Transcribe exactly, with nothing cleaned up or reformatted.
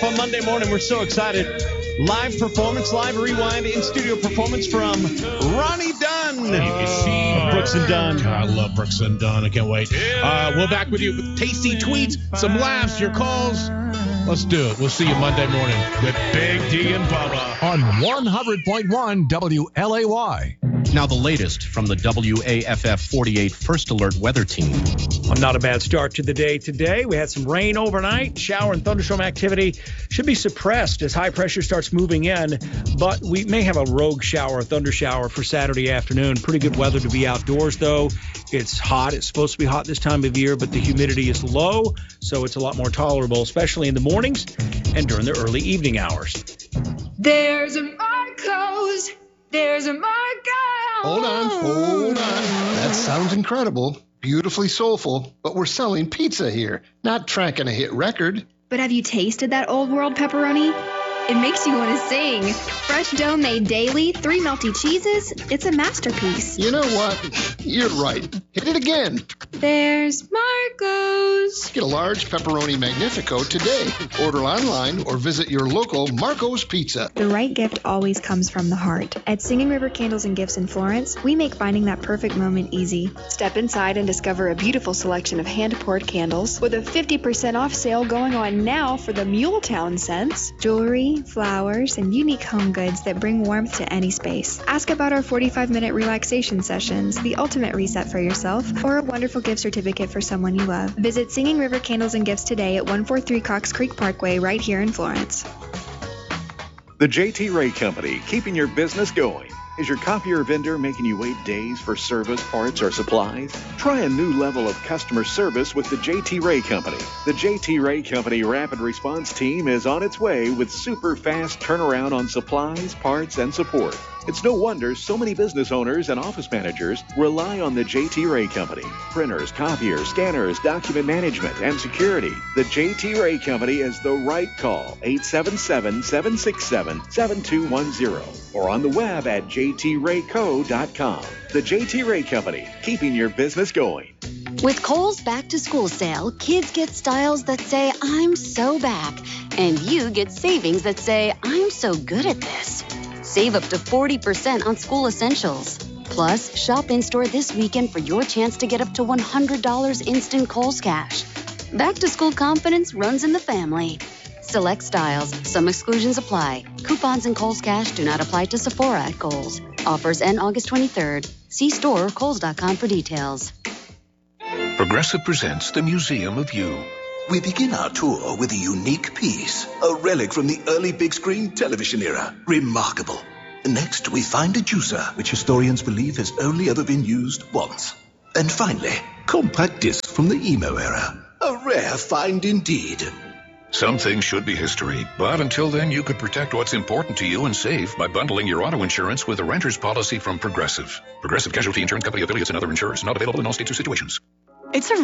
On Monday morning, we're so excited. Live performance, live rewind, in-studio performance from Ronnie Dunn. Of Brooks and Dunn. I love Brooks and Dunn. I can't wait. Uh, we're back with you with tasty tweets, some laughs, your calls. Let's do it. We'll see you Monday morning with Big D and Bubba on one hundred point one W L A Y. Now the latest from the W A F F forty-eight First Alert Weather Team. Well, not a bad start to the day today. We had some rain overnight. Shower and thunderstorm activity should be suppressed as high pressure starts moving in, but we may have a rogue shower, a thunder shower for Saturday afternoon. Pretty good weather to be outdoors, though. It's hot. It's supposed to be hot this time of year, but the humidity is low, so it's a lot more tolerable, especially in the mornings and during the early evening hours. There's a Marco's. There's a Marco's. Hold on, hold on. That sounds incredible, beautifully soulful, but we're selling pizza here, not tracking a hit record. But have you tasted that old world pepperoni? It makes you want to sing. Fresh dough made daily, three melty cheeses. It's a masterpiece. You know what? You're right. Hit it again. There's Marco's. Get a large pepperoni magnifico today. Order online or visit your local Marco's Pizza. The right gift always comes from the heart. At Singing River Candles and Gifts in Florence, we make finding that perfect moment easy. Step inside and discover a beautiful selection of hand-poured candles with a fifty percent off sale going on now for the Muletown scents. Jewelry, flowers, and unique home goods that bring warmth to any space. Ask about our forty-five minute relaxation sessions, the ultimate reset for yourself, or a wonderful gift certificate for someone you love. Visit Singing River Candles and Gifts today at one forty-three Cox Creek Parkway right here in Florence. The J T Ray Company, keeping your business going. Is your copier vendor making you wait days for service, parts, or supplies? Try a new level of customer service with the J T Ray Company. The J T Ray Company Rapid Response Team is on its way with super fast turnaround on supplies, parts, and support. It's no wonder so many business owners and office managers rely on the J T Ray Company. Printers, copiers, scanners, document management, and security. The J T Ray Company is the right call. eight seven seven, seven six seven, seven two one zero or on the web at j t ray co dot com. The J T Ray Company, keeping your business going. With Kohl's Back to School sale, kids get styles that say, I'm so back. And you get savings that say, I'm so good at this. Save up to forty percent on school essentials. Plus, shop in-store this weekend for your chance to get up to one hundred dollars instant Kohl's cash. Back to school confidence runs in the family. Select styles. Some exclusions apply. Coupons and Kohl's cash do not apply to Sephora at Kohl's. Offers end August twenty-third. See store or kohls dot com for details. Progressive presents the Museum of You. We begin our tour with a unique piece, a relic from the early big screen television era. Remarkable. Next, we find a juicer, which historians believe has only ever been used once. And finally, compact disc from the emo era. A rare find indeed. Some things should be history, but until then, you could protect what's important to you and save by bundling your auto insurance with a renter's policy from Progressive. Progressive Casualty Insurance Company affiliates and other insurers, not available in all states or situations. It's a